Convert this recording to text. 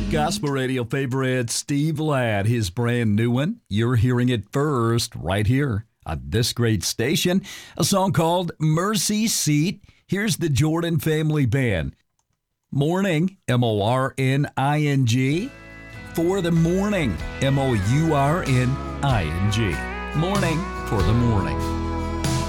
Gospel radio favorite Steve Ladd, his brand new one. You're hearing it first right here on this great station. A song called Mercy Seat. Here's the Jordan Family Band. Morning, M-O-R-N-I-N-G. For the morning, M-O-U-R-N-I-N-G. Morning for the morning.